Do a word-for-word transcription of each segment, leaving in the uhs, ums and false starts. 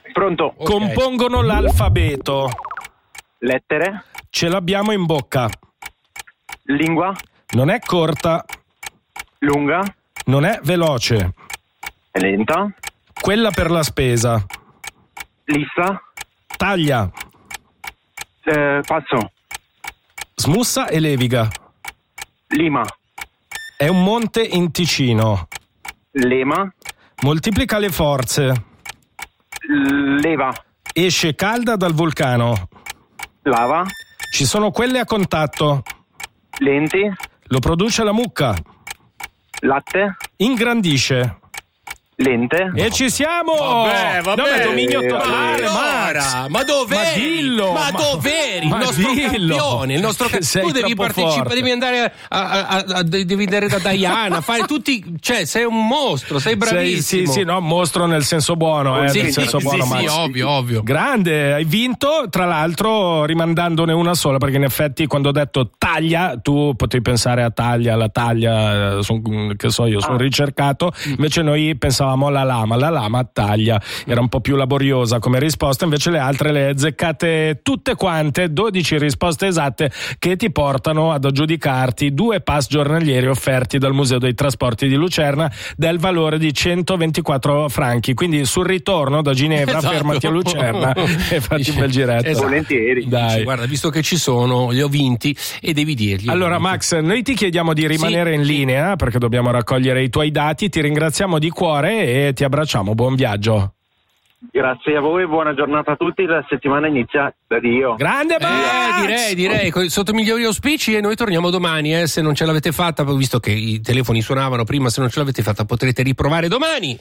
Pronto. Okay. Compongono l'alfabeto. Lettere. Ce l'abbiamo in bocca. Lingua. Non è corta. Lunga. Non è veloce. È lenta. Quella per la spesa. Lissa. Taglia. Eh, passo. Smussa e leviga. Lima. È un monte in Ticino. Lema. Moltiplica le forze. Leva. Esce calda dal vulcano. Lava. Ci sono quelle a contatto. Lenti. Lo produce la mucca. Latte. Ingrandisce. Lente. E ci siamo! Vabbè, vabbè. No, ma dominio totale, Mara, ma dov'eri? Ma dillo! Ma, ma dov'eri? Ma il nostro dillo. campione, il nostro ca- Sei tu devi troppo partecipare, forte. devi andare a, a, a, a devi andare da Diana, fare tutti, cioè sei un mostro, sei bravissimo. Sei, sì, sì, no, mostro nel senso buono, eh, Sì, nel sì, senso sì, buono, sì, ma sì, ovvio, ovvio. Grande, hai vinto, tra l'altro rimandandone una sola, perché in effetti quando ho detto taglia, tu potevi pensare a taglia, la taglia, eh, son, che so io, sono Ah. ricercato, invece noi pensavamo alla lama, la lama taglia, era un po' più laboriosa come risposta, invece le altre le azzeccate tutte quante, dodici risposte esatte che ti portano ad aggiudicarti due pass giornalieri offerti dal Museo dei Trasporti di Lucerna del valore di centoventiquattro franchi, quindi sul ritorno da Ginevra Esatto. fermati a Lucerna e fatti un bel giretto. Esatto. Volentieri. Dai. Dici, guarda, visto che ci sono, li ho vinti e devi dirgli. Allora Max, noi ti chiediamo di rimanere Sì, in sì. linea perché dobbiamo raccogliere i tuoi dati, ti ringraziamo di cuore e ti abbracciamo, buon viaggio. Grazie a voi, buona giornata a tutti. La settimana inizia da Dio. Grande Max! Eh, direi, direi, co- sotto migliori auspici e noi torniamo domani, eh, se non ce l'avete fatta, visto che i telefoni suonavano prima, se non ce l'avete fatta potrete riprovare domani.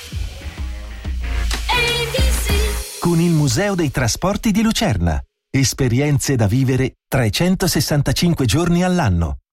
Con il Museo dei Trasporti di Lucerna. Esperienze da vivere trecentosessantacinque giorni all'anno.